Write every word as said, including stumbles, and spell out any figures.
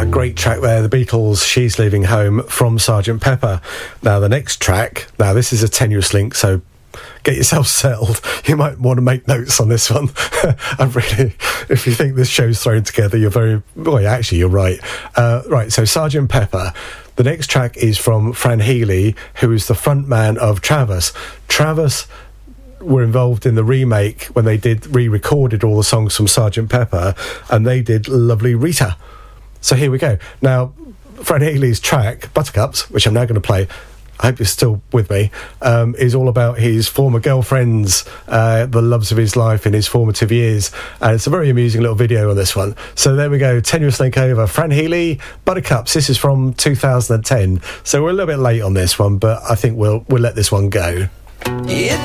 Great track there, the Beatles, She's Leaving Home, from Sergeant Pepper. Now the next track, now this is a tenuous link, so get yourself settled. You might want to make notes on this one. I'm really, if you think this show's thrown together, you're very, well, actually you're right. Uh, right, so Sergeant Pepper. The next track is from Fran Healy, who is the front man of Travis. Travis were involved in the remake when they did re-recorded all the songs from Sergeant Pepper, and they did Lovely Rita. So here we go. Now, Fran Healy's track, Buttercups, which I'm now going to play, I hope you're still with me, um, is all about his former girlfriends, uh, the loves of his life in his formative years. And it's a very amusing little video on this one. So there we go, tenuous link over. Fran Healy, Buttercups. This is from two thousand ten. So we're a little bit late on this one, but I think we'll we'll let this one go. It